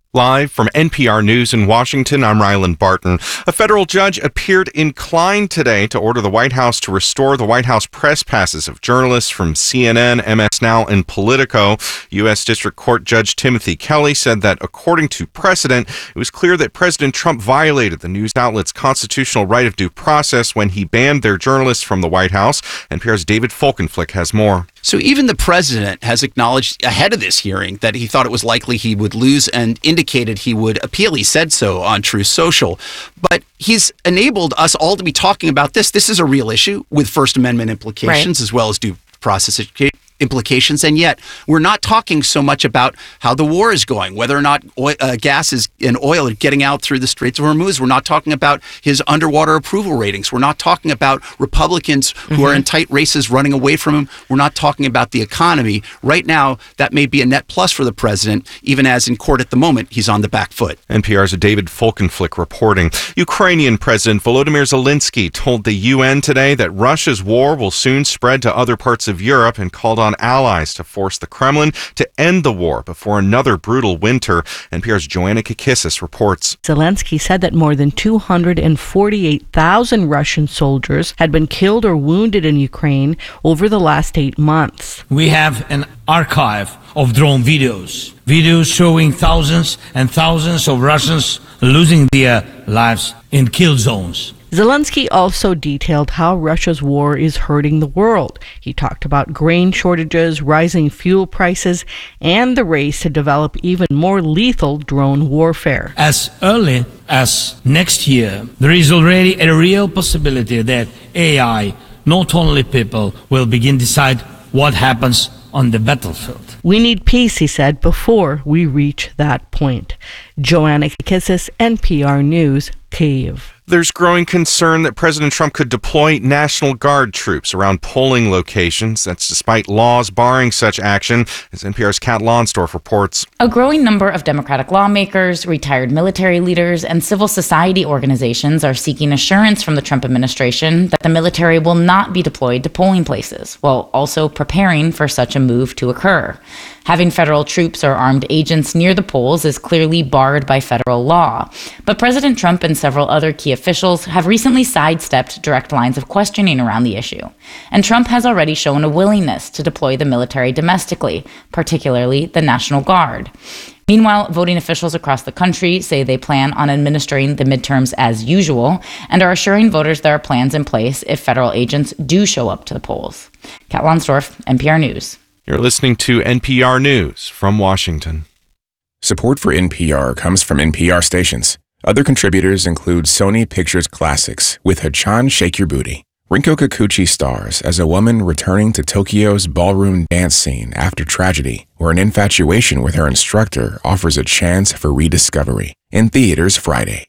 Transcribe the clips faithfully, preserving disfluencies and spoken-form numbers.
Live from N P R News in Washington, I'm Ryland Barton. A federal judge appeared inclined today to order the White House to restore the White House press passes of journalists from C N N, M S Now, and Politico. U S. District Court Judge Timothy Kelly said that, according to precedent, it was clear that President Trump violated the news outlet's constitutional right of due process when he banned their journalists from the White House. N P R's David Folkenflik has more. So even the president has acknowledged ahead of this hearing that he thought it was likely he would lose and indicated he would appeal. He said so on Truth Social. But he's enabled us all to be talking about this. This is a real issue with First Amendment implications, right, as well as due process implications. And yet we're not talking so much about how the war is going, whether or not oil, uh, gas is and oil are getting out through the Straits of Hormuz. We're not talking about his underwater approval ratings. We're not talking about Republicans who mm-hmm. are in tight races running away from him. We're not talking about the economy. Right now, that may be a net plus for the president, even as in court at the moment, he's on the back foot. N P R's David Folkenflik reporting. Ukrainian President Volodymyr Zelensky told the U N today that Russia's war will soon spread to other parts of Europe and called on allies to force the Kremlin to end the war before another brutal winter. N P R's Joanna Kakissis reports. Zelensky said that more than two hundred forty-eight thousand Russian soldiers had been killed or wounded in Ukraine over the last eight months. We have an archive of drone videos, videos showing thousands and thousands of Russians losing their lives in kill zones. Zelensky also detailed how Russia's war is hurting the world. He talked about grain shortages, rising fuel prices, and the race to develop even more lethal drone warfare. As early as next year, there is already a real possibility that A I, not only people, will begin to decide what happens on the battlefield. We need peace, he said, before we reach that point. Joanna Kakissis, N P R News, Kyiv. There's growing concern that President Trump could deploy National Guard troops around polling locations. That's despite laws barring such action, as N P R's Kat Lonsdorf reports. A growing number of Democratic lawmakers, retired military leaders, and civil society organizations are seeking assurance from the Trump administration that the military will not be deployed to polling places, while also preparing for such a move to occur. Having federal troops or armed agents near the polls is clearly barred by federal law. But President Trump and several other key officials have recently sidestepped direct lines of questioning around the issue. And Trump has already shown a willingness to deploy the military domestically, particularly the National Guard. Meanwhile, voting officials across the country say they plan on administering the midterms as usual and are assuring voters there are plans in place if federal agents do show up to the polls. Kat Lonsdorf, N P R News. You're listening to N P R News from Washington. Support for N P R comes from N P R stations. Other contributors include Sony Pictures Classics with Hachan Shake Your Booty. Rinko Kikuchi stars as a woman returning to Tokyo's ballroom dance scene after tragedy, where an infatuation with her instructor offers a chance for rediscovery. In theaters Friday.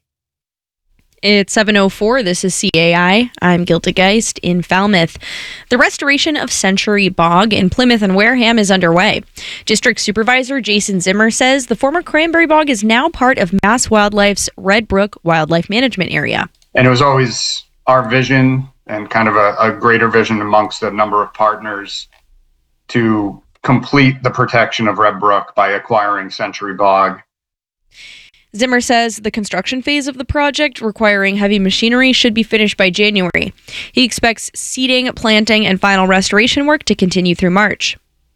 It's seven oh four. This is C A I. I'm Gilda Geist in Falmouth. The restoration of Century Bog in Plymouth and Wareham is underway. District Supervisor Jason Zimmer says the former Cranberry Bog is now part of Mass Wildlife's Red Brook Wildlife Management Area. And it was always our vision and kind of a, a greater vision amongst a number of partners to complete the protection of Red Brook by acquiring Century Bog. Zimmer says the construction phase of the project, requiring heavy machinery, should be finished by January. He expects seeding, planting, and final restoration work to continue through March.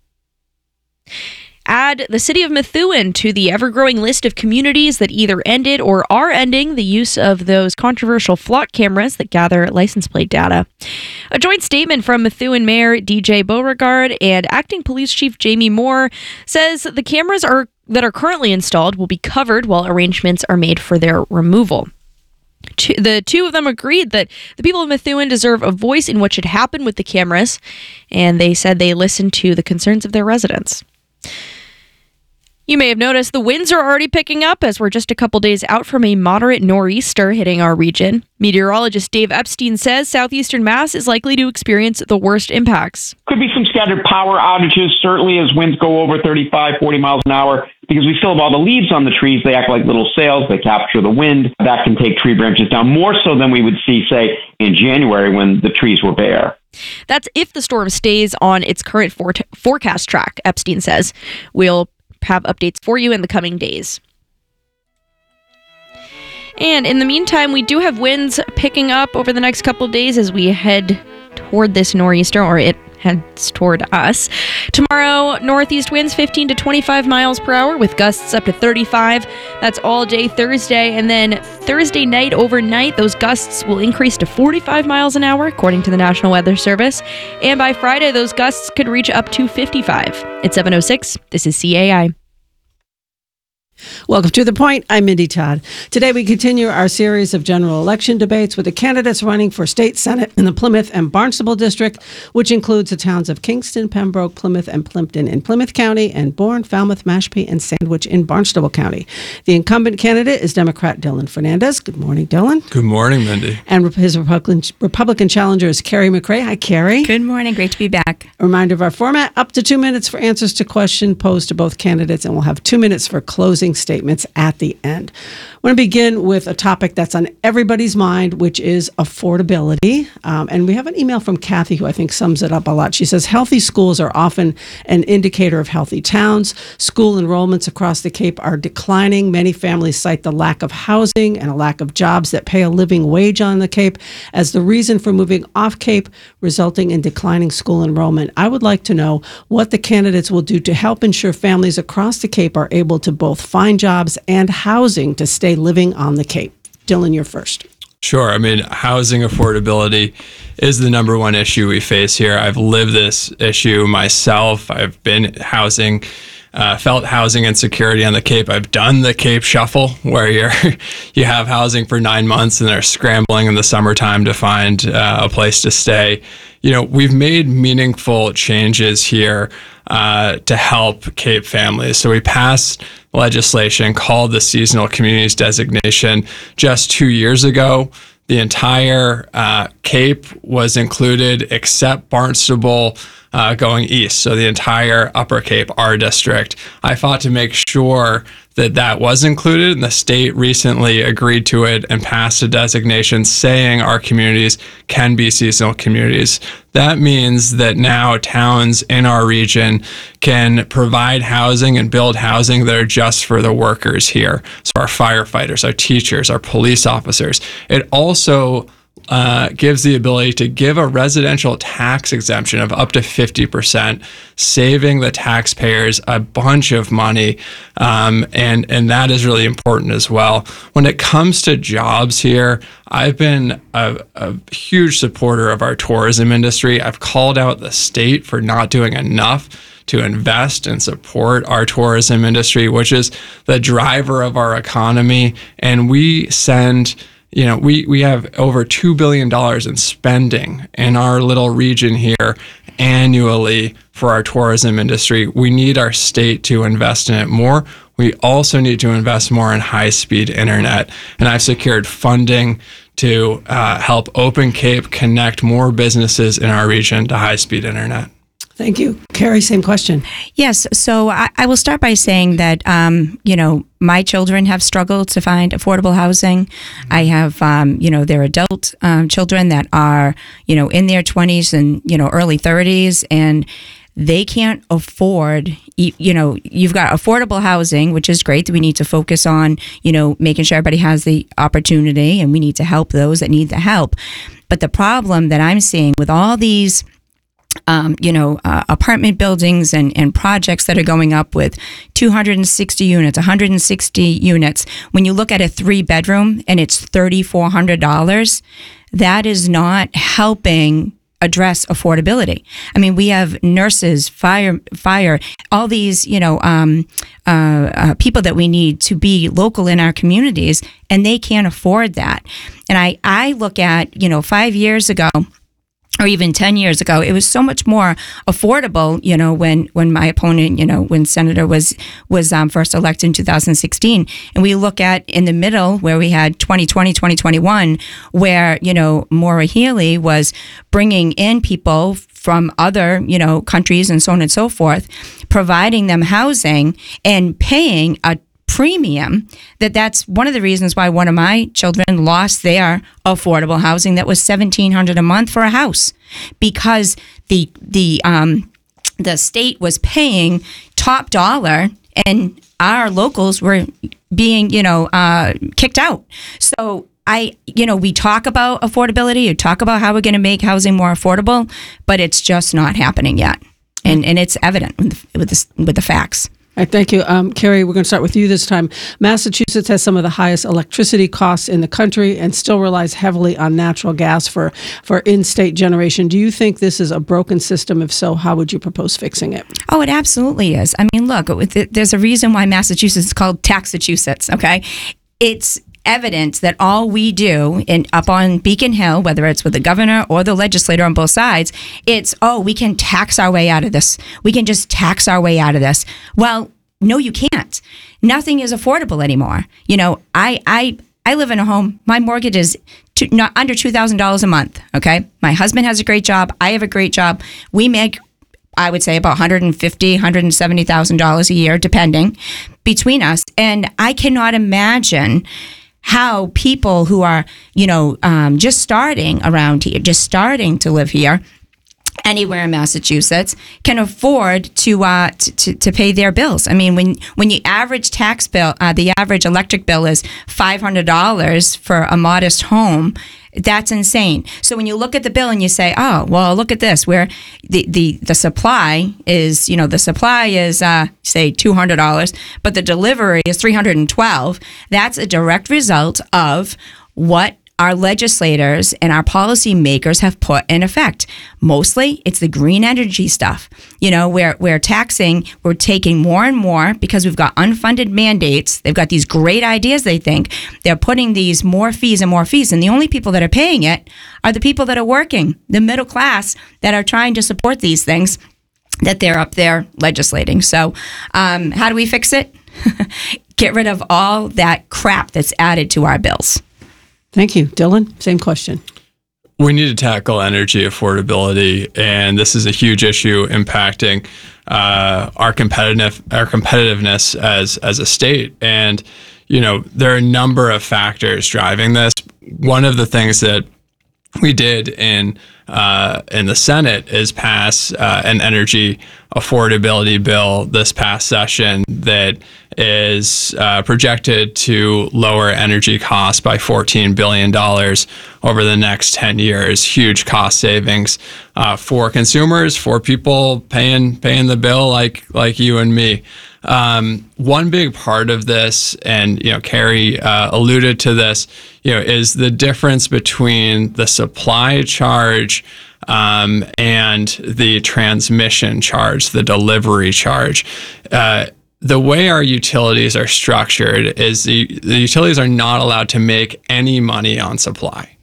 Add the city of Methuen to the ever-growing list of communities that either ended or are ending the use of those controversial flock cameras that gather license plate data. A joint statement from Methuen Mayor D J Beauregard and Acting Police Chief Jamie Moore says the cameras are that are currently installed will be covered while arrangements are made for their removal. The two of them agreed that the people of Methuen deserve a voice in what should happen with the cameras, and they said they listened to the concerns of their residents. You may have noticed the winds are already picking up as we're just a couple days out from a moderate nor'easter hitting our region. Meteorologist Dave Epstein says southeastern Mass is likely to experience the worst impacts. Could be some scattered power outages, certainly as winds go over thirty-five, forty miles an hour, because we still have all the leaves on the trees. They act like little sails. They capture the wind. That can take tree branches down more so than we would see, say, in January when the trees were bare. That's if the storm stays on its current for- forecast track, Epstein says. We'll have updates for you in the coming days. And in the meantime, we do have winds picking up over the next couple of days as we head toward this nor'easter, or it heads toward us. Tomorrow, northeast winds fifteen to twenty-five miles per hour with gusts up to thirty-five. That's all day Thursday. And then Thursday night, overnight, those gusts will increase to forty-five miles an hour, according to the National Weather Service. And by Friday, those gusts could reach up to fifty-five. It's seven oh six. This is C A I. Welcome to The Point. I'm Mindy Todd. Today we continue our series of general election debates with the candidates running for state senate in the Plymouth and Barnstable district, which includes the towns of Kingston, Pembroke, Plymouth, and Plimpton in Plymouth County, and Bourne, Falmouth, Mashpee, and Sandwich in Barnstable County. The incumbent candidate is Democrat Dylan Fernandez. Good morning, Dylan. Good morning, Mindy. And his Republican, Republican challenger is Carrie McRae. Hi, Carrie. Good morning. Great to be back. A reminder of our format, up to two minutes for answers to questions posed to both candidates, and we'll have two minutes for closing statements at the end. I want to begin with a topic that's on everybody's mind, which is affordability. Um, and we have an email from Kathy who I think sums it up a lot. She says, healthy schools are often an indicator of healthy towns. School enrollments across the Cape are declining. Many families cite the lack of housing and a lack of jobs that pay a living wage on the Cape as the reason for moving off Cape, resulting in declining school enrollment. I would like to know what the candidates will do to help ensure families across the Cape are able to both find jobs and housing to stay living on the Cape. Dylan, you're first. Sure. I mean, housing affordability is the number one issue we face here. I've lived this issue myself. I've been housing, uh, felt housing insecurity on the Cape. I've done the Cape Shuffle, where you're you have housing for nine months and they're scrambling in the summertime to find uh, a place to stay. You know, we've made meaningful changes here uh, to help Cape families. So we passed legislation called the Seasonal Communities Designation just two years ago. The entire uh, Cape was included except Barnstable uh, going east. So the entire Upper Cape, our district. I fought to make sure that that was included, and the state recently agreed to it and passed a designation saying our communities can be seasonal communities. That means that now towns in our region can provide housing and build housing that are just for the workers here. So our firefighters, our teachers, our police officers. It also Uh, gives the ability to give a residential tax exemption of up to fifty percent, saving the taxpayers a bunch of money, um, and, and that is really important as well. When it comes to jobs here, I've been a, a huge supporter of our tourism industry. I've called out the state for not doing enough to invest and support our tourism industry, which is the driver of our economy, and we send You know, we, we have over two billion dollars in spending in our little region here annually for our tourism industry. We need our state to invest in it more. We also need to invest more in high-speed internet. And I've secured funding to uh, help Open Cape connect more businesses in our region to high-speed internet. Thank you. Carrie, same question. Yes. So I, I will start by saying that, um, you know, my children have struggled to find affordable housing. I have, um, you know, they're adult um, children that are, you know, in their twenties and, you know, early thirties, and they can't afford, you know, you've got affordable housing, which is great that we need to focus on, you know, making sure everybody has the opportunity, and we need to help those that need the help. But the problem that I'm seeing with all these Um, you know, uh, apartment buildings and, and projects that are going up with two hundred sixty units, one hundred sixty units. When you look at a three bedroom and it's three thousand four hundred dollars, that is not helping address affordability. I mean, we have nurses, fire, fire, all these, you know, um, uh, uh, people that we need to be local in our communities, and they can't afford that. And I, I look at, you know, five years ago, or even ten years ago, it was so much more affordable, you know, when, when my opponent, you know, when Senator was, was um, first elected in two thousand sixteen. And we look at in the middle where we had twenty twenty, twenty twenty-one, where, you know, Maura Healey was bringing in people from other, you know, countries and so on and so forth, providing them housing and paying a premium. That that's one of the reasons why one of my children lost their affordable housing that was seventeen hundred dollars a month for a house, because the the um the state was paying top dollar, and our locals were being, you know, uh, kicked out. So I, you know, we talk about affordability, you talk about how we're going to make housing more affordable, but it's just not happening yet. And and it's evident with the, with the, with the facts. All right, thank you. Um, Carrie, we're going to start with you this time. Massachusetts has some of the highest electricity costs in the country and still relies heavily on natural gas for, for in-state generation. Do you think this is a broken system? If so, how would you propose fixing it? Oh, it absolutely is. I mean, look, there's a reason why Massachusetts is called Taxachusetts, okay? It's evident that all we do in up on Beacon Hill, whether it's with the governor or the legislator on both sides, it's, oh, we can tax our way out of this. We can just tax our way out of this. Well, no, you can't. Nothing is affordable anymore. You know, I I I live in a home. My mortgage is two, not under two thousand dollars a month. Okay, my husband has a great job. I have a great job. We make, I would say, about one hundred fifty thousand dollars, one hundred seventy thousand dollars a year, depending, between us. And I cannot imagine how people who are, you know, um, just starting around here, just starting to live here, anywhere in Massachusetts, can afford to uh, to to pay their bills. I mean, when when the average tax bill, uh, the average electric bill is five hundred dollars for a modest home. That's insane. So when you look at the bill and you say, oh, well, look at this, where the, the, the supply is, you know, the supply is, uh, say, two hundred dollars, but the delivery is three hundred twelve dollars. That's a direct result of what our legislators and our policymakers have put in effect. Mostly, it's the green energy stuff. You know, we're, we're taxing, we're taking more and more because we've got unfunded mandates. They've got these great ideas, they think. They're putting these more fees and more fees. And the only people that are paying it are the people that are working, the middle class that are trying to support these things that they're up there legislating. So um, how do we fix it? Get rid of all that crap that's added to our bills. Thank you. Dylan, same question. We need to tackle energy affordability, and this is a huge issue impacting uh, our competitive our competitiveness as as a state. And you know, there are a number of factors driving this. One of the things that we did in uh, in the Senate is pass uh, an energy affordability bill this past session that is uh, projected to lower energy costs by fourteen billion dollars over the next ten years. Huge cost savings uh, for consumers, for people paying paying the bill like like you and me. Um, one big part of this, and you know, Carrie uh, alluded to this, you know, is the difference between the supply charge um, and the transmission charge, the delivery charge. Uh, the way our utilities are structured is the, the utilities are not allowed to make any money on supply.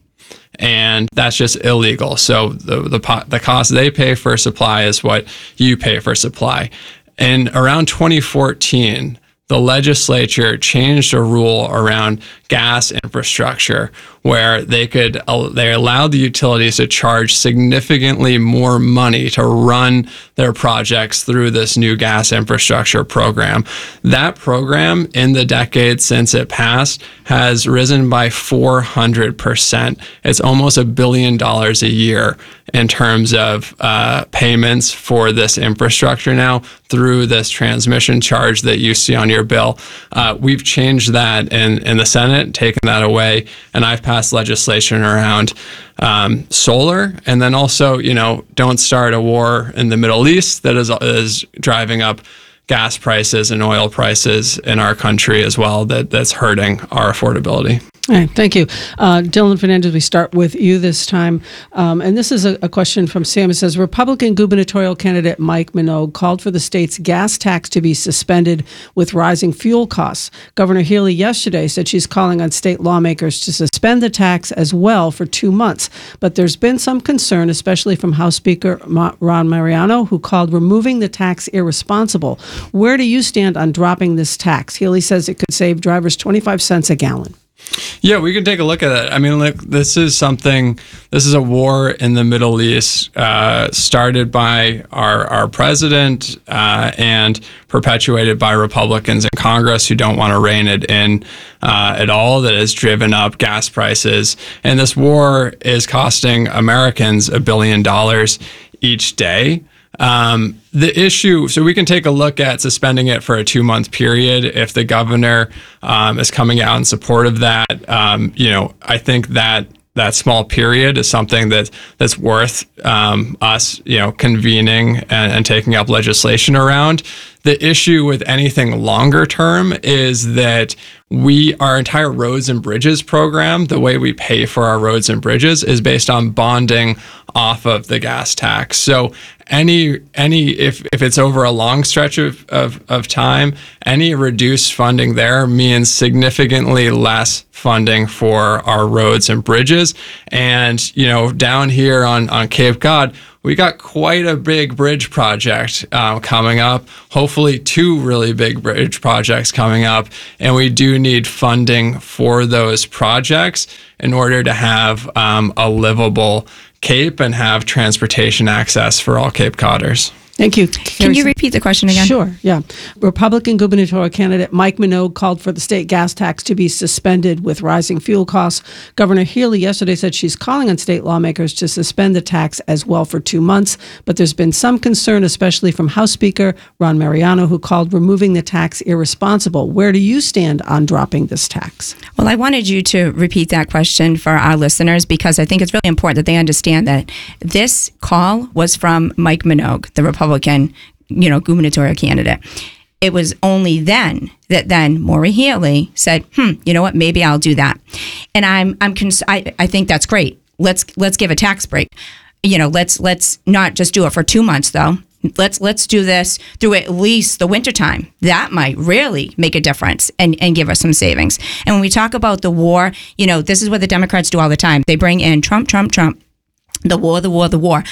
And that's just illegal. So the, the the cost they pay for supply is what you pay for supply. And around twenty fourteen, the legislature changed a rule around gas infrastructure where they could they allowed the utilities to charge significantly more money to run their projects through this new gas infrastructure program. That program, in the decades since it passed, has risen by four hundred percent. It's almost a billion dollars a year in terms of uh, payments for this infrastructure now through this transmission charge that you see on your bill. Uh, we've changed that in, in the Senate, taken that away, and I've passed legislation around um, solar, and then also, you know, don't start a war in the Middle East that is is driving up gas prices and oil prices in our country as well, that that's hurting our affordability. All right, thank you. Uh, Dylan Fernandez, we start with you this time. Um, and this is a, a question from Sam. It says, Republican gubernatorial candidate Mike Minogue called for the state's gas tax to be suspended with rising fuel costs. Governor Healey yesterday said she's calling on state lawmakers to suspend the tax as well for two months. But there's been some concern, especially from House Speaker Ron Mariano, who called removing the tax irresponsible. Where do you stand on dropping this tax? Healey says it could save drivers twenty-five cents a gallon. Yeah, we can take a look at that. I mean, look, this is something, this is a war in the Middle East uh, started by our, our president uh, and perpetuated by Republicans in Congress who don't want to rein it in uh, at all, that has driven up gas prices. And this war is costing Americans a billion dollars each day. Um, the issue, so we can take a look at suspending it for a two month period if the governor um, is coming out in support of that. Um, you know, I think that that small period is something that that's worth um, us, you know, convening and, and taking up legislation around. The issue with anything longer term is that we, our entire roads and bridges program, the way we pay for our roads and bridges is based on bonding off of the gas tax. So any, any, if, if it's over a long stretch of, of, of time, any reduced funding there means significantly less funding for our roads and bridges. And, you know, down here on, on Cape Cod, we got quite a big bridge project uh, coming up, hopefully two really big bridge projects coming up. And we do need funding for those projects in order to have um, a livable Cape and have transportation access for all Cape Codders. Thank you. Can you repeat the question again? Sure, yeah. Republican gubernatorial candidate Mike Minogue called for the state gas tax to be suspended with rising fuel costs. Governor Healy yesterday said she's calling on state lawmakers to suspend the tax as well for two months, but there's been some concern, especially from House Speaker Ron Mariano, who called removing the tax irresponsible. Where do you stand on dropping this tax? Well, I wanted you to repeat that question for our listeners because I think it's really important that they understand that this call was from Mike Minogue, the Republican Republican, you know, gubernatorial candidate. It was only then that then Maura Healey said, "Hmm, you know what? Maybe I'll do that." And I'm, I'm, cons- I, I think that's great. Let's let's give a tax break. You know, let's let's not just do it for two months though. Let's let's do this through at least the wintertime. That might really make a difference and, and give us some savings. And when we talk about the war, you know, this is what the Democrats do all the time. They bring in Trump, Trump, Trump, the war, the war, the war.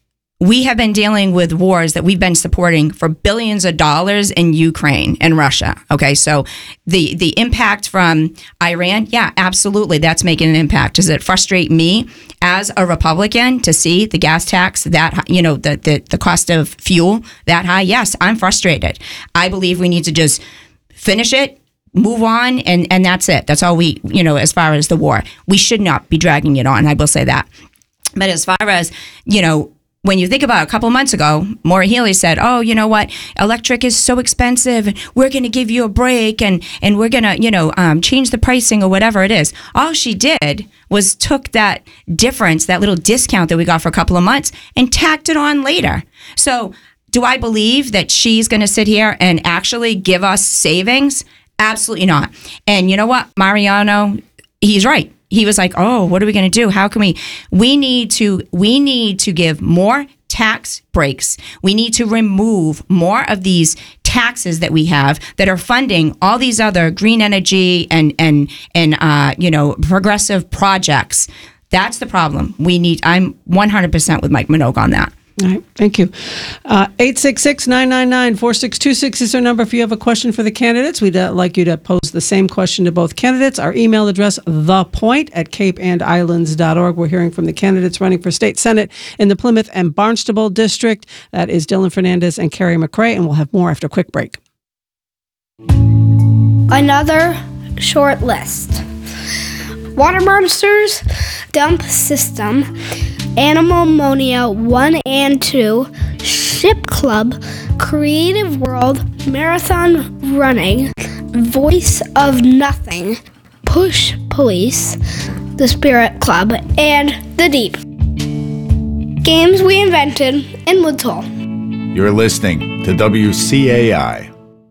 We have been dealing with wars that we've been supporting for billions of dollars in Ukraine and Russia. Okay, so the the impact from Iran, yeah, absolutely, that's making an impact. Does it frustrate me as a Republican to see the gas tax that high, you know, the, the the cost of fuel that high? Yes, I'm frustrated. I believe we need to just finish it, move on, and and that's it. That's all we, you know, as far as the war. We should not be dragging it on. I will say that. But as far as, you know, when you think about it, a couple months ago, Maura Healey said, oh, you know what, electric is so expensive, we're going to give you a break, and, and we're going to, you know, um, change the pricing or whatever it is. All she did was took that difference, that little discount that we got for a couple of months, and tacked it on later. So do I believe that she's going to sit here and actually give us savings? Absolutely not. And you know what, Mariano, he's right. He was like, oh, what are we going to do? How can we, we need to, we need to give more tax breaks. We need to remove more of these taxes that we have that are funding all these other green energy and, and, and, uh, you know, progressive projects. That's the problem. We need, I'm one hundred percent with Mike Minogue on that. All right, thank you. Uh, eight six six, nine nine nine, four six two six is our number if you have a question for the candidates. We'd uh, like you to pose the same question to both candidates. Our email address, thepoint at cape and islands dot org. We're hearing from the candidates running for state senate in the Plymouth and Barnstable district. That is Dylan Fernandez and Carrie McRae, and we'll have more after a quick break. Another short list. Water Monsters, Dump System, Animal Ammonia one and two, Ship Club, Creative World, Marathon Running, Voice of Nothing, Push Police, The Spirit Club, and The Deep. Games we invented in Woods Hole. You're listening to W C A I.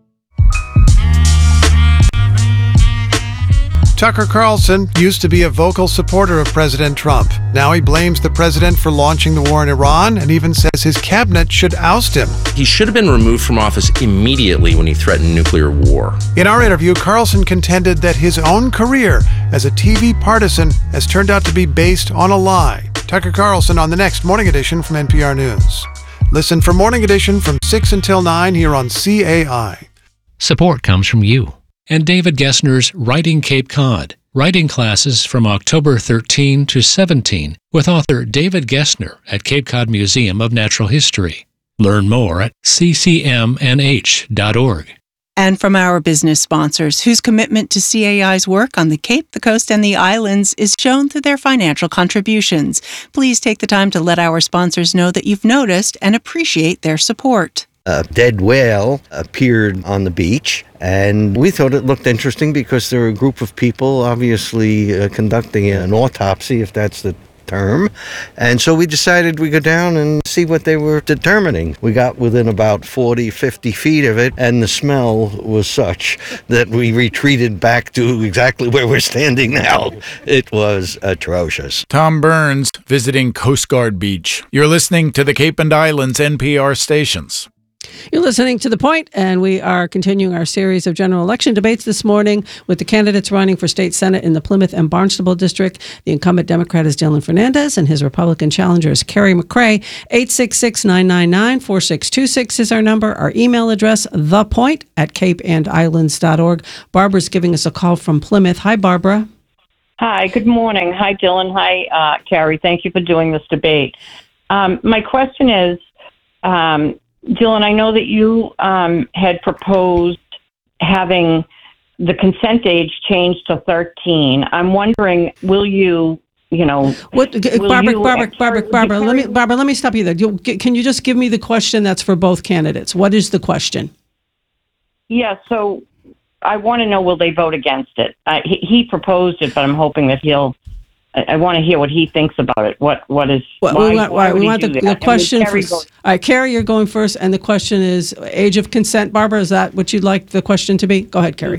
Tucker Carlson used to be a vocal supporter of President Trump. Now he blames the president for launching the war in Iran and even says his cabinet should oust him. He should have been removed from office immediately when he threatened nuclear war. In our interview, Carlson contended that his own career as a T V partisan has turned out to be based on a lie. Tucker Carlson on the next Morning Edition from N P R News. Listen for Morning Edition from six until nine here on C A I. Support comes from you. And David Gessner's Writing Cape Cod, writing classes from October thirteenth to seventeenth with author David Gessner at Cape Cod Museum of Natural History. Learn more at c c m n h dot org. And from our business sponsors, whose commitment to C A I's work on the Cape, the Coast, and the islands is shown through their financial contributions. Please take the time to let our sponsors know that you've noticed and appreciate their support. A dead whale appeared on the beach, and we thought it looked interesting because there were a group of people obviously uh, conducting an autopsy, if that's the term. And so we decided we'd go down and see what they were determining. We got within about forty, fifty feet of it, and the smell was such that we retreated back to exactly where we're standing now. It was atrocious. Tom Burns visiting Coast Guard Beach. You're listening to the Cape and Islands N P R stations. You're listening to The Point, and we are continuing our series of general election debates this morning with the candidates running for state senate in the Plymouth and Barnstable district. The incumbent Democrat is Dylan Fernandez, and his Republican challenger is Carrie McRae. eight six six, nine nine nine, four six two six is our number. Our email address, thepoint at cape and islands dot org. Barbara's giving us a call from Plymouth. Hi, Barbara. Hi, good morning. Hi, Dylan. Hi, uh, Carrie. Thank you for doing this debate. Um, my question is, um, Dylan, I know that you um, had proposed having the consent age changed to thirteen. I'm wondering, will you, you know, what? will Barbara, you Barbara, Barbara, encourage- Barbara. Let me, Barbara. Let me stop you there. You, can you just give me the question that's for both candidates? What is the question? Yeah. So I want to know, will they vote against it? Uh, he, he proposed it, but I'm hoping that he'll. I, I want to hear what he thinks about it. What What is? Well, why, we want, why would we he want do the, that? the And would question for. Kerry go- All right, Carrie, you're going first, and the question is age of consent. Barbara, is that what you'd like the question to be? Go ahead, Carrie.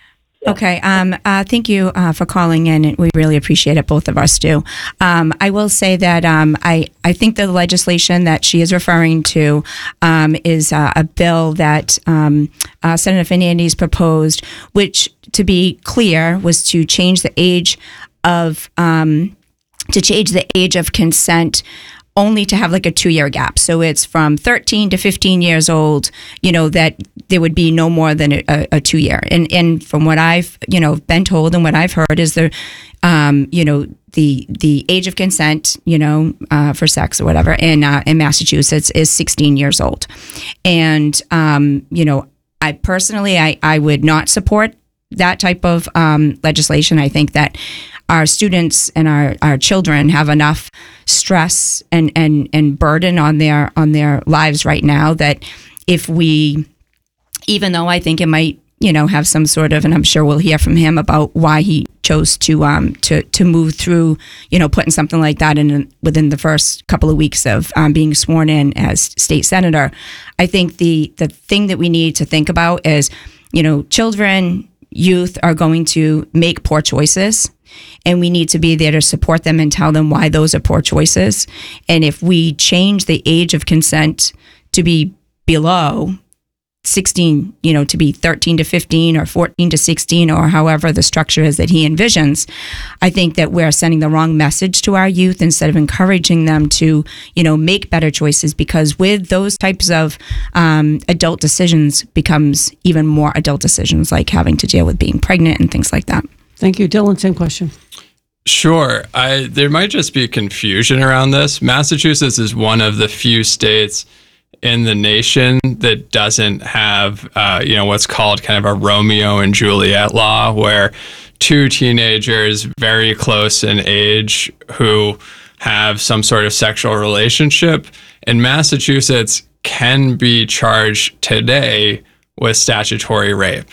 Okay. Um, uh, thank you uh, for calling in. We really appreciate it. Both of us do. Um, I will say that um, I, I think the legislation that she is referring to um, is uh, a bill that um, uh, Senator Fernandez proposed, which, to be clear, was to change the age of um, to change the age of consent only to have like a two-year gap. So it's from thirteen to fifteen years old, you know, that there would be no more than a, a, a two-year. And and from what I've, you know, been told and what I've heard is the, um, you know, the the age of consent, you know, uh, for sex or whatever in uh, in Massachusetts is sixteen years old. And, um, you know, I personally, I, I would not support that type of um, legislation. I think that our students and our, our children have enough stress and, and, and burden on their on their lives right now that if we, even though I think it might, you know, have some sort of, and I'm sure we'll hear from him about why he chose to um to to move through, you know, putting something like that in within the first couple of weeks of um, being sworn in as state senator. I think the the thing that we need to think about is, you know, children, youth are going to make poor choices, and we need to be there to support them and tell them why those are poor choices. And if we change the age of consent to be below sixteen, you know, to be thirteen to fifteen or fourteen to sixteen, or however the structure is that he envisions, I think that we're sending the wrong message to our youth instead of encouraging them to, you know, make better choices, because with those types of um, adult decisions becomes even more adult decisions, like having to deal with being pregnant and things like that. Thank you. Dylan, same question. Sure. I there might just be confusion around this. Massachusetts is one of the few states in the nation that doesn't have, uh, you know, what's called kind of a Romeo and Juliet law, where two teenagers very close in age who have some sort of sexual relationship in Massachusetts can be charged today with statutory rape.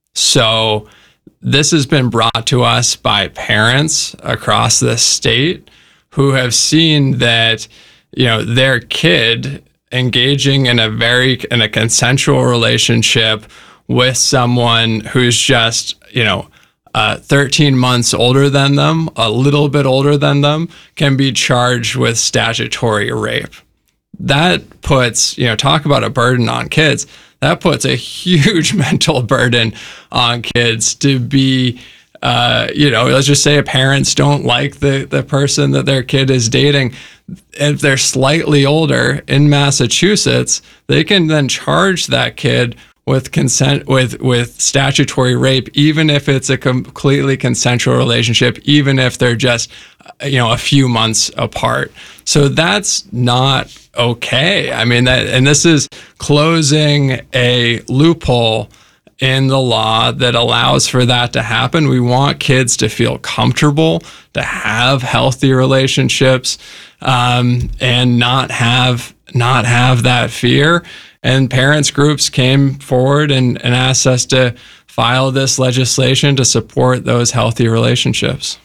So this has been brought to us by parents across the state who have seen that, you know, their kid engaging in a very in a consensual relationship with someone who's just, you know, uh, thirteen months older than them, a little bit older than them, can be charged with statutory rape. That puts, you know, talk about a burden on kids. That puts a huge mental burden on kids to be, uh, you know, let's just say parents don't like the, the person that their kid is dating. If they're slightly older in Massachusetts, they can then charge that kid with consent, with, with statutory rape, even if it's a completely consensual relationship, even if they're just, you know, a few months apart. So that's not okay. I mean, that, and this is closing a loophole in the law that allows for that to happen. We want kids to feel comfortable, to have healthy relationships, um, and not have not have that fear. And parents groups came forward and, and asked us to file this legislation to support those healthy relationships.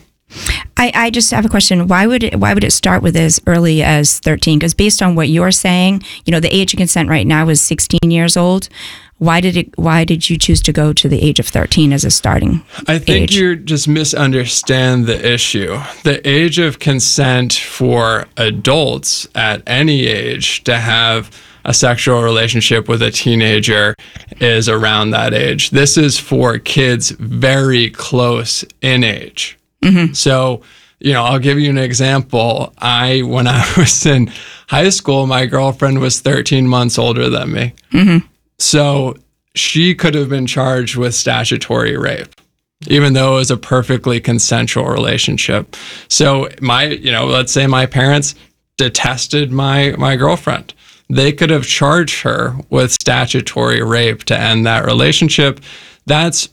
I, I just have a question. Why would it, why would it start with as early as thirteen? Because based on what you're saying, you know, the age of consent right now is sixteen years old. Why did it? Why did you choose to go to the age of thirteen as a starting I think age? you just misunderstand the issue. The age of consent for adults at any age to have a sexual relationship with a teenager is around that age. This is for kids very close in age. Mm-hmm. So, you know, I'll give you an example. I, when I was in high school, my girlfriend was thirteen months older than me. Mm-hmm. So she could have been charged with statutory rape, even though it was a perfectly consensual relationship. So my, you know, let's say my parents detested my, my girlfriend. They could have charged her with statutory rape to end that relationship. That's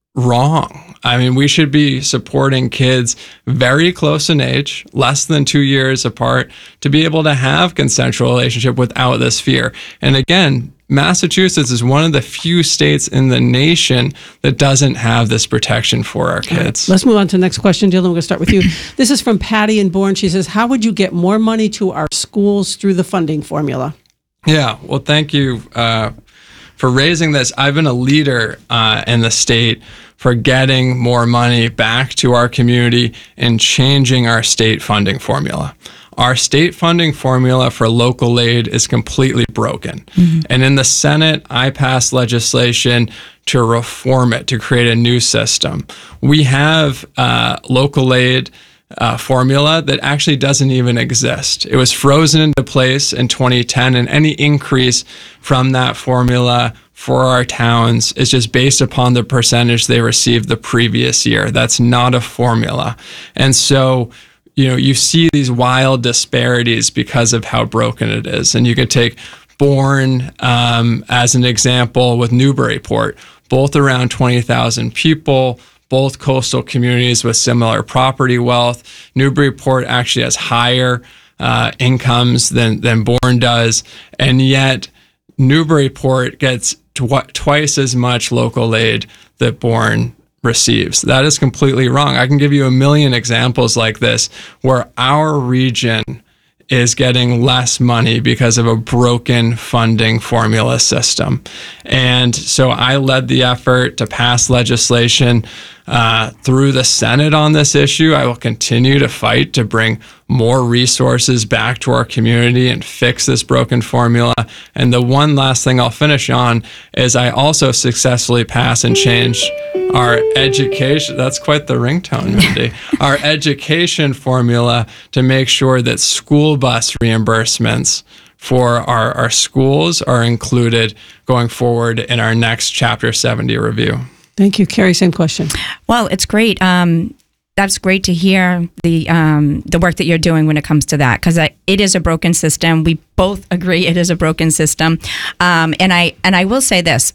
wrong. I mean, we should be supporting kids very close in age, less than two years apart, to be able to have consensual relationship without this fear. And again, Massachusetts is one of the few states in the nation that doesn't have this protection for our kids. Let's move on to the next question, Dylan. We're going to start with you. This is from Patty in Bourne. She says, how would you get more money to our schools through the funding formula? Yeah, well, thank you uh, for raising this. I've been a leader uh, in the state for getting more money back to our community and changing our state funding formula. Our state funding formula for local aid is completely broken. Mm-hmm. And in the Senate, I passed legislation to reform it, to create a new system. We have uh, local aid Uh, formula that actually doesn't even exist. It was frozen into place in twenty ten, and any increase from that formula for our towns is just based upon the percentage they received the previous year. That's not a formula. And so, you know, you see these wild disparities because of how broken it is. And you could take Bourne um, as an example with Newburyport, both around twenty thousand people, both coastal communities with similar property wealth. Newburyport actually has higher uh, incomes than, than Bourne does, and yet Newburyport gets tw- twice as much local aid that Bourne receives. That is completely wrong. I can give you a million examples like this where our region is getting less money because of a broken funding formula system. And so I led the effort to pass legislation uh, through the Senate on this issue. I will continue to fight to bring more resources back to our community and fix this broken formula. And the one last thing I'll finish on is I also successfully passed and changed our education, that's quite the ringtone, Mindy, our education formula to make sure that school bus reimbursements for our, our schools are included going forward in our next Chapter seventy review. Thank you. Carrie, same question. Well, it's great. Um, that's great to hear the um, the work that you're doing when it comes to that, because it is a broken system. We both agree it is a broken system. Um, and I and I will say this.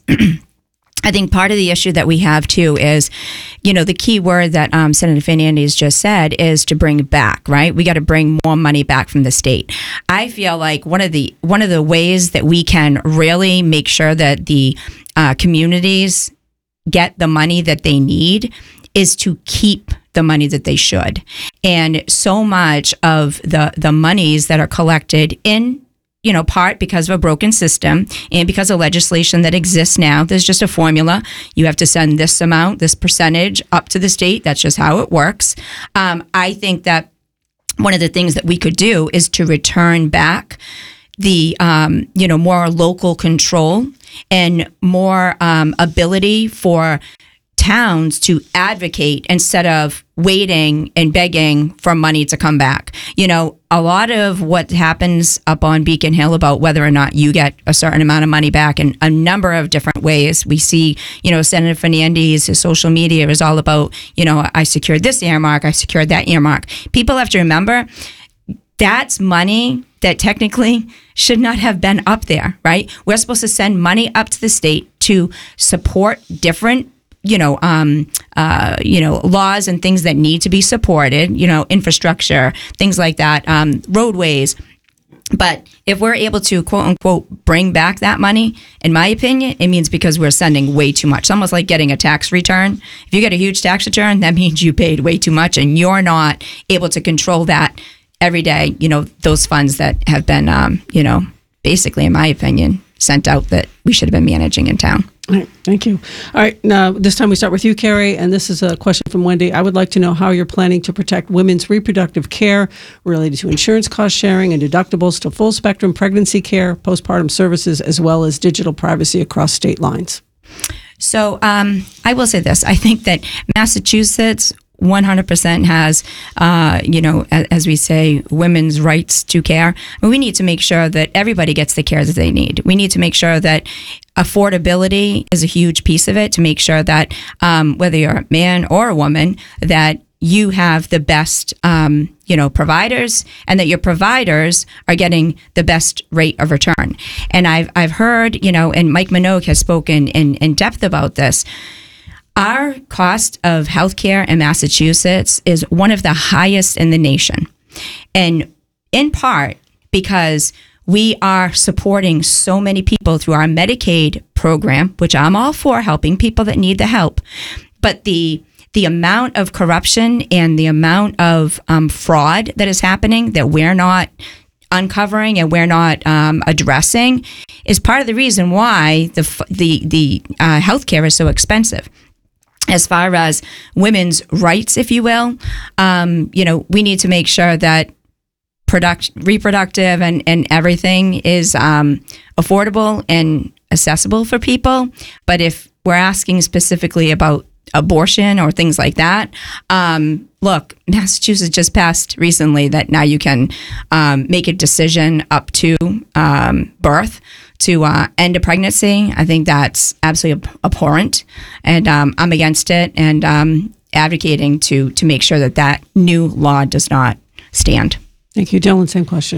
I think part of the issue that we have too is, you know, the key word that um, Senator Fernandez just said is to bring back, right? We got to bring more money back from the state. I feel like one of the one of the ways that we can really make sure that the uh, communities get the money that they need is to keep the money that they should. And so much of the the monies that are collected in, you know, part because of a broken system and because of legislation that exists now. There's just a formula. You have to send this amount, this percentage up to the state. That's just how it works. Um, I think that one of the things that we could do is to return back the, um, you know, more local control and more um, ability for towns to advocate instead of waiting and begging for money to come back. You know, a lot of what happens up on Beacon Hill about whether or not you get a certain amount of money back in a number of different ways. We see, you know, Senator Fernandez, his social media is all about, you know, I secured this earmark, I secured that earmark. People have to remember that's money that technically should not have been up there, right? We're supposed to send money up to the state to support different you know, um, uh, you know, laws and things that need to be supported, you know, infrastructure, things like that, um, roadways. But if we're able to, quote unquote, bring back that money, in my opinion, it means because we're sending way too much. It's almost like getting a tax return. If you get a huge tax return, that means you paid way too much and you're not able to control that every day, you know, those funds that have been, um, you know, basically, in my opinion, sent out that we should have been managing in town. All right, thank you. All right, now this time we start with you, Carrie, and this is a question from Wendy. I would like to know how you're planning to protect women's reproductive care related to insurance cost sharing and deductibles to full spectrum pregnancy care, postpartum services, as well as digital privacy across state lines. So um, I will say this. I think that Massachusetts one hundred percent has, uh, you know, as, as we say, women's rights to care. And we need to make sure that everybody gets the care that they need. We need to make sure that affordability is a huge piece of it, to make sure that um, whether you're a man or a woman, that you have the best, um, you know, providers, and that your providers are getting the best rate of return. And I've I've heard, you know, and Mike Minogue has spoken in, in depth about this. Our cost of healthcare in Massachusetts is one of the highest in the nation. And in part because we are supporting so many people through our Medicaid program, which I'm all for, helping people that need the help. But the the amount of corruption and the amount of um, fraud that is happening that we're not uncovering and we're not um, addressing is part of the reason why the the the uh, healthcare is so expensive. As far as women's rights, if you will, um, you know, we need to make sure that product, reproductive and, and everything is um, affordable and accessible for people. But if we're asking specifically about abortion or things like that, um, look, Massachusetts just passed recently that now you can um, make a decision up to um, birth to uh, end a pregnancy. I think that's absolutely ab- abhorrent, and um, I'm against it, and um, advocating to to make sure that that new law does not stand. Thank you, Dylan. Same question.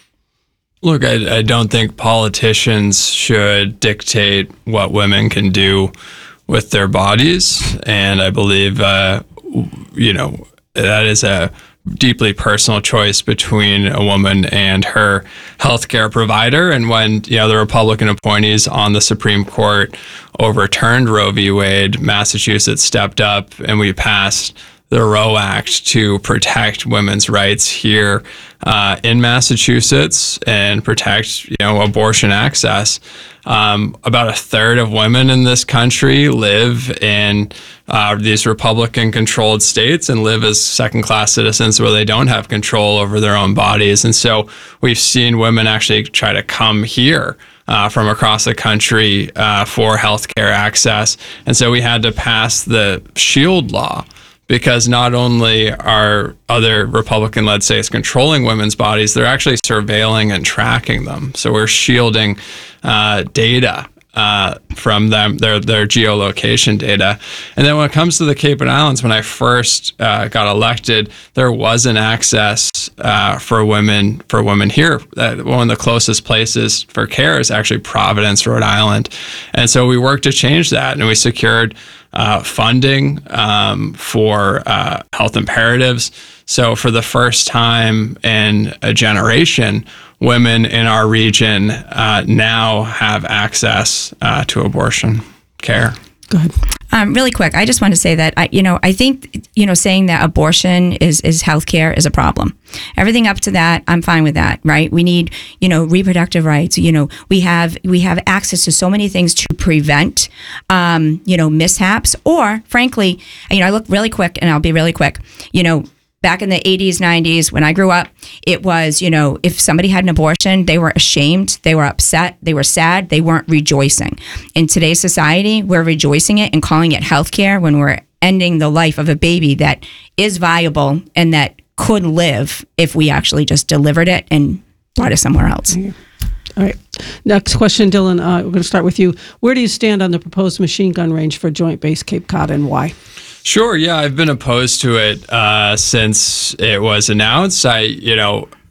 Look, I, I don't think politicians should dictate what women can do with their bodies, and I believe, uh, you know, that is a deeply personal choice between a woman and her healthcare provider. And when, you know, the Republican appointees on the Supreme Court overturned Roe v. Wade, Massachusetts stepped up and we passed the Roe Act to protect women's rights here uh, in Massachusetts and protect, you know, abortion access. Um, about a third of women in this country live in uh, these Republican-controlled states and live as second-class citizens where they don't have control over their own bodies. And so we've seen women actually try to come here Uh, from across the country uh, for healthcare access. And so we had to pass the SHIELD law, because not only are other Republican-led states controlling women's bodies, they're actually surveilling and tracking them. So we're shielding uh, data uh, from them, their their geolocation data. And then when it comes to the Cape and Islands, when I first uh, got elected, there wasn't access uh, for women for women here. Uh, one of the closest places for care is actually Providence, Rhode Island. And so we worked to change that, and we secured Uh, funding um, for uh, health imperatives. So for the first time in a generation, women in our region uh, now have access uh, to abortion care. Go ahead. Um, really quick, I just want to say that, I, you know, I think, you know, saying that abortion is, is healthcare is a problem. Everything up to that, I'm fine with that, right? We need, you know, reproductive rights. You know, we have we have access to so many things to prevent, um, you know, mishaps. Or, frankly, you know, I look really quick, and I'll be really quick. You know, back in the eighties, nineties, when I grew up, it was, you know, if somebody had an abortion, they were ashamed, they were upset, they were sad, they weren't rejoicing. In today's society, we're rejoicing it and calling it healthcare when we're ending the life of a baby that is viable and that could live if we actually just delivered it and brought it somewhere else. All right. Next question, Dylan. Uh, we're going to start with you. Where do you stand on the proposed machine gun range for Joint Base Cape Cod, and why? Sure. Yeah, I've been opposed to it uh, since it was announced. I, you know,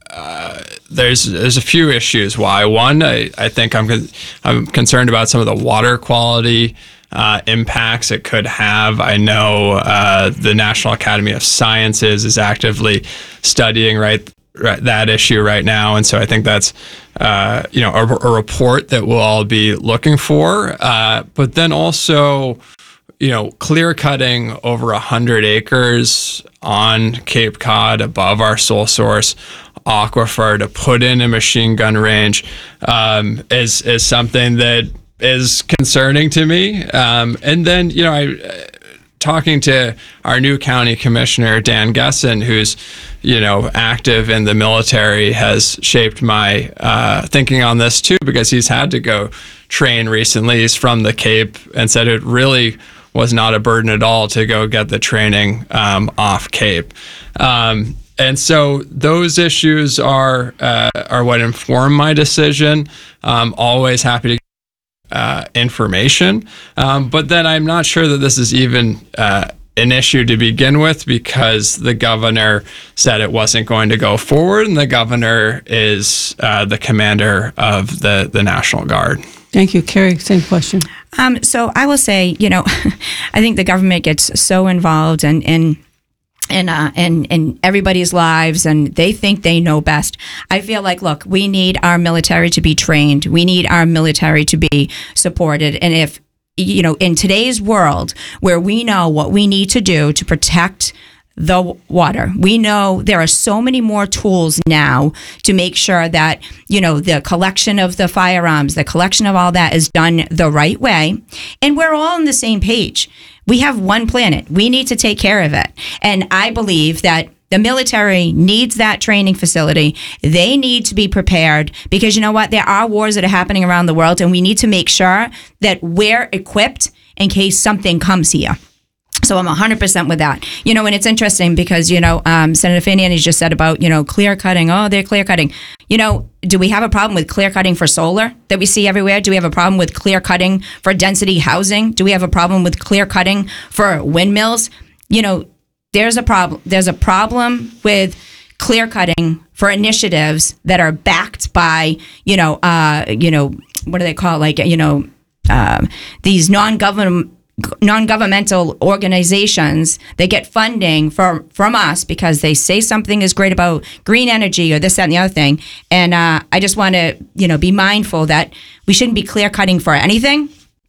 uh, there's there's a few issues why. One, I, I think I'm con- I'm concerned about some of the water quality uh, impacts it could have. I know uh, the National Academy of Sciences is actively studying right, right that issue right now, and so I think that's uh, you know a, a report that we'll all be looking for. Uh, but then also, you know, clear cutting over a hundred acres on Cape Cod above our sole source aquifer to put in a machine gun range um, is is something that is concerning to me. Um, and then, you know, I talking to our new county commissioner, Dan Gesson, who's, you know, active in the military, has shaped my uh, thinking on this too, because he's had to go train recently. He's from the Cape and said it really was not a burden at all to go get the training um, off Cape. Um, and so those issues are uh, are what inform my decision. I'm always happy to uh, information. Um, but then I'm not sure that this is even uh, an issue to begin with, because the governor said it wasn't going to go forward, and the governor is uh, the commander of the, the National Guard. Thank you. Carrie, same question. Um, so I will say, you know, I think the government gets so involved in in in, uh, in in everybody's lives, and they think they know best. I feel like, look, we need our military to be trained. We need our military to be supported. And if, you know, in today's world where we know what we need to do to protect the water, we know there are so many more tools now to make sure that, you know, the collection of the firearms, the collection of all that is done the right way. And we're all on the same page. We have one planet. We need to take care of it. And I believe that the military needs that training facility. They need to be prepared, because you know what? There are wars that are happening around the world, and we need to make sure that we're equipped in case something comes here. So I'm one hundred percent with that. You know, and it's interesting because, you know, um, Senator Fanny just said about, you know, clear cutting. Oh, they're clear cutting. You know, do we have a problem with clear cutting for solar that we see everywhere? Do we have a problem with clear cutting for density housing? Do we have a problem with clear cutting for windmills? You know, there's a problem. There's a problem with clear cutting for initiatives that are backed by, you know, uh, you know, what do they call it? Like, you know, uh, these non-government non-governmental organizations. They get funding from from us because they say something is great about green energy or this, that, and the other thing. And uh, I just want to, you know, be mindful that we shouldn't be clear cutting for anything.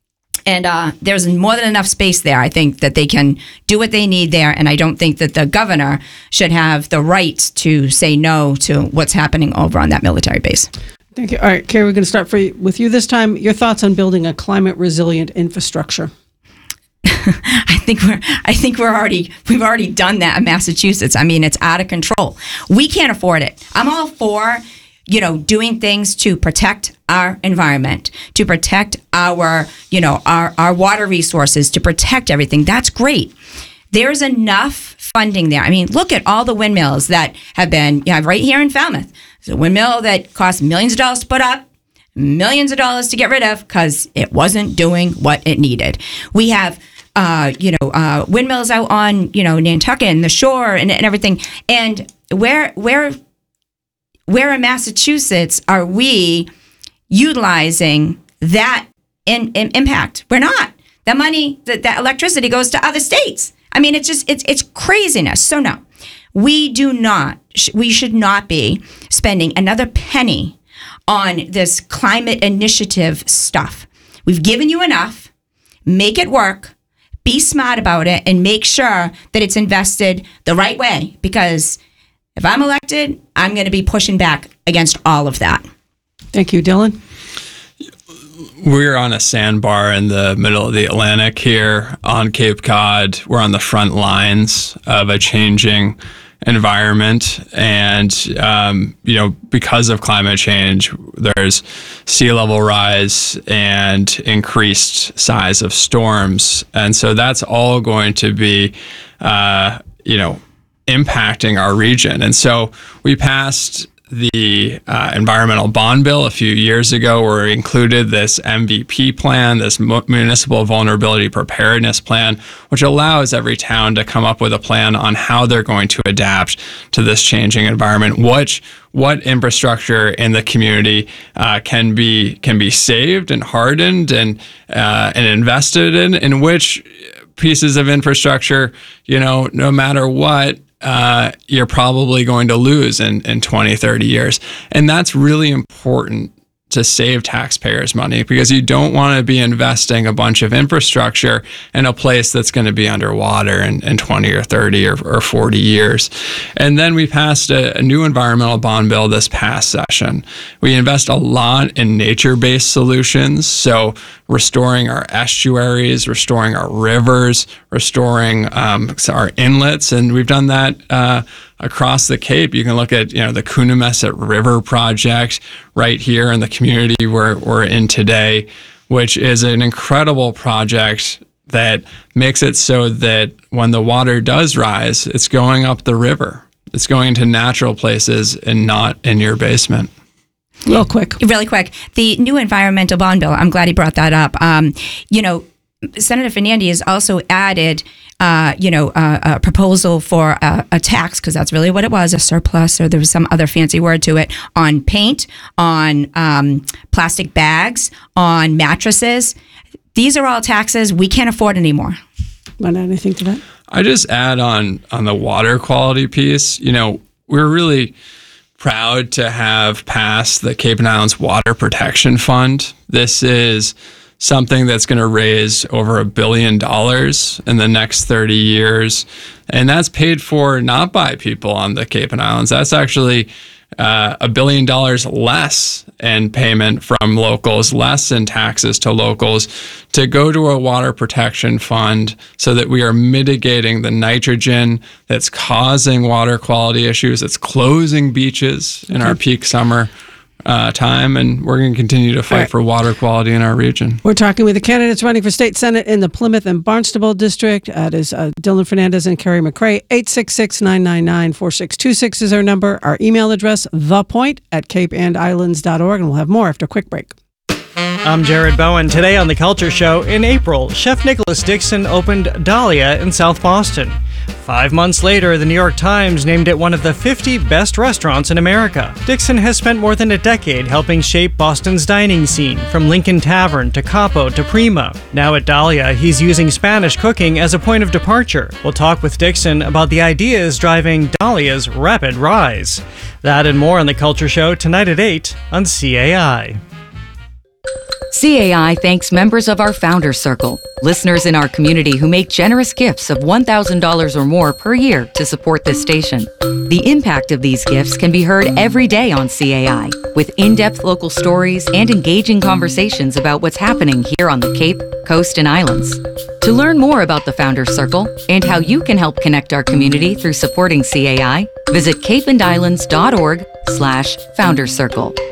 And uh, there's more than enough space there. I think that they can do what they need there. And I don't think that the governor should have the right to say no to what's happening over on that military base. Thank you. All right, Carrie, we're going to start for you, with you this time. Your thoughts on building a climate resilient infrastructure? I think we're I think we're already we've already done that in Massachusetts. I mean, it's out of control. We can't afford it. I'm all for, you know, doing things to protect our environment, to protect our, you know, our, our water resources, to protect everything. That's great. There's enough funding there. I mean, look at all the windmills that have been, you know, right here in Falmouth. It's a windmill that cost millions of dollars to put up, millions of dollars to get rid of because it wasn't doing what it needed. We have Uh, you know, uh, windmills out on, you know, Nantucket and the shore and, and everything. And where, where, where in Massachusetts are we utilizing that in, in impact? We're not. That money, that, that electricity goes to other states. I mean, it's just, it's, it's craziness. So no, we do not, we should not be spending another penny on this climate initiative stuff. We've given you enough. Make it work. Be smart about it and make sure that it's invested the right way, because if I'm elected, I'm going to be pushing back against all of that. Thank you, Dylan. We're on a sandbar in the middle of the Atlantic here on Cape Cod. We're on the front lines of a changing environment, and um, you know, because of climate change, there's sea level rise and increased size of storms, and so that's all going to be uh, you know, impacting our region. And so we passed the uh, environmental bond bill a few years ago, where we included this M V P plan, this municipal vulnerability preparedness plan, which allows every town to come up with a plan on how they're going to adapt to this changing environment, which what infrastructure in the community uh, can be can be saved and hardened and uh, and invested in, in which pieces of infrastructure, you know, no matter what, uh, you're probably going to lose in, in twenty, thirty years. And that's really important to save taxpayers money, because you don't want to be investing a bunch of infrastructure in a place that's going to be underwater in, in twenty or thirty or, or forty years. And then we passed a, a new environmental bond bill this past session. We invest a lot in nature-based solutions, so restoring our estuaries, restoring our rivers, restoring um, our inlets, and we've done that uh, across the Cape. You can look at, you know, the Coonamessett River project right here in the community we're, we're in today, which is an incredible project that makes it so that when the water does rise, it's going up the river. It's going to natural places and not in your basement. Real quick. Really quick. The new environmental bond bill, I'm glad he brought that up. Um, you know, Senator Fernandez also added, uh, you know, uh, a proposal for a, a tax, because that's really what it was, a surplus, or there was some other fancy word to it, on paint, on um, plastic bags, on mattresses. These are all taxes we can't afford anymore. Want to add anything to that? I just add on on the water quality piece. You know, we're really proud to have passed the Cape and Islands Water Protection Fund. This is something that's going to raise over a billion dollars in the next thirty years. And that's paid for not by people on the Cape and Islands. That's actually uh, a billion dollars less in payment from locals, less in taxes to locals, to go to a water protection fund so that we are mitigating the nitrogen that's causing water quality issues. It's closing beaches in our peak summer Uh, time, and we're going to continue to fight right. for water quality in our region. We're talking with the candidates running for state senate in the Plymouth and Barnstable district. That is uh, Dylan Fernandez and Carrie McRae. eight six six, nine nine nine, four six two six is our number. Our email address, thepoint at cape and islands dot org, and we'll have more after a quick break. I'm Jared Bowen. Today on The Culture Show, in April, Chef Nicholas Dixon opened Dahlia in South Boston. Five months later, the New York Times named it one of the fifty best restaurants in America. Dixon has spent more than a decade helping shape Boston's dining scene, from Lincoln Tavern to Capo to Prima. Now at Dahlia, he's using Spanish cooking as a point of departure. We'll talk with Dixon about the ideas driving Dahlia's rapid rise. That and more on The Culture Show tonight at eight on C A I. C A I thanks members of our Founders Circle, listeners in our community who make generous gifts of one thousand dollars or more per year to support this station. The impact of these gifts can be heard every day on C A I, with in-depth local stories and engaging conversations about what's happening here on the Cape, Coast, and Islands. To learn more about the Founders Circle and how you can help connect our community through supporting C A I, visit cape and islands dot org slash Founders Circle.